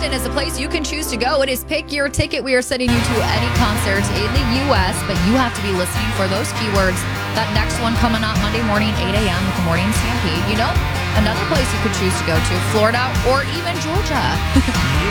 Austin is a place you can choose to go. It is Pick Your Ticket. We are sending you to any concert in the U.S., but you have to be listening for those keywords. That next one coming up Monday morning, 8 a.m. with the Morning Stampede. Another place you could choose to go to, Florida or even Georgia.